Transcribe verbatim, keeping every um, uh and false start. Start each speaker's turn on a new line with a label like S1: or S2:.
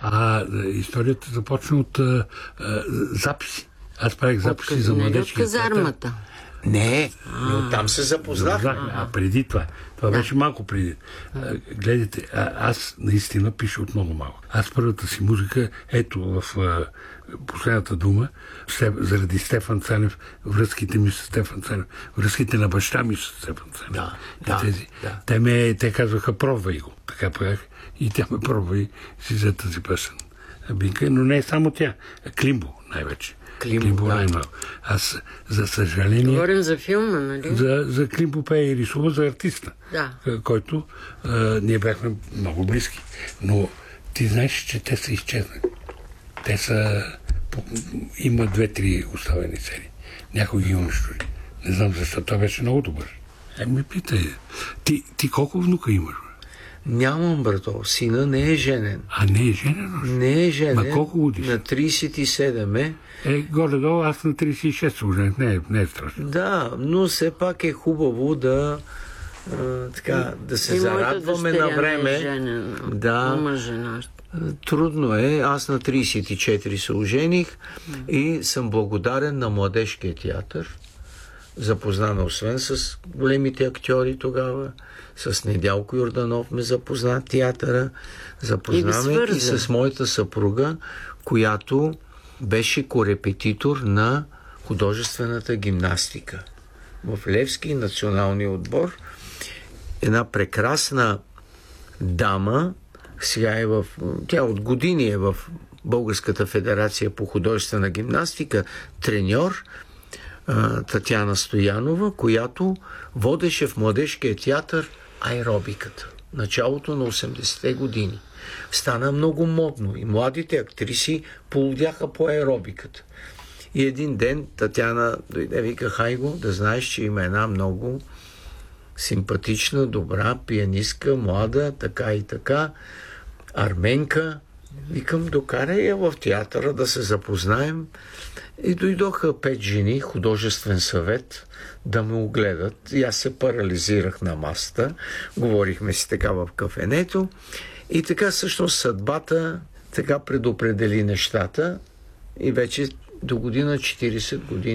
S1: А историята започна от а, а, записи. Аз правих записи от, за младежки.
S2: От казармата.
S3: Не, но там се запознахме.
S1: А преди това. Това да. беше малко преди. А, гледайте, а, аз наистина пиша от много малко. Аз първата си музика, ето в а, последната дума, заради Стефан Цанев, връзките ми с Стефан Цанев, връзките на баща ми с Стефан Цанев.
S3: Да, да,
S1: тези,
S3: да.
S1: Те, ме, те казваха, пробвай го. Така поях и тя ме пробва и си взе тази песен. Бинка, но не е само тя. Климбо най-вече.
S3: Климбо,
S1: Климбо
S3: да.
S1: най-много. Аз, за съжаление...
S2: Говорим за филма, нали?
S1: За, за Климбо пее и рисува за артиста,
S2: да.
S1: който а, ние бяхме много близки. Но ти знаеш, че те са изчезнали. Те са... Има две-три оставени серии. Някой ги унищожи. Не знам защо. Той беше много добър. Е, ми питай. Ти, ти колко внука имаш?
S3: Нямам, брато. Сина не е женен.
S1: А не е женен?
S3: Не е женен.
S1: Ма колко годиш?
S3: На трийсет и седем е.
S1: Е, горе-долу, аз на трийсет и шест години. Не е, не е страшно.
S3: Да, но все пак е хубаво да а, така, да се
S2: и
S3: зарадваме на време.
S2: Е женен,
S3: да.
S2: Ама жена.
S3: Трудно е. Аз на трийсет и четири се ожених и съм благодарен на Младежкия театър. Запознана освен с големите актьори тогава, с Недялко Йорданов ме запозна театъра, запознаме и, и с моята съпруга, която беше корепетитор на художествената гимнастика в Левски националния отбор. Една прекрасна дама, сега е в... Тя от години е в Българската федерация по художествена гимнастика, треньор, Татяна Стоянова, която водеше в Младежкия театър аеробиката. Началото на осемдесетте години. Стана много модно и младите актриси полудяха по аеробиката. И един ден Татяна дойде, вика, хайго, да знаеш, че има една много симпатична, добра пианистка, млада, така и така, арменка. Викам, докарай я в театъра да се запознаем. И дойдоха пет жени, художествен съвет, да ме огледат. И аз се парализирах на масата. Говорихме си така в кафенето. И така всъщност съдбата така предопредели нещата. И вече до година четирийсет години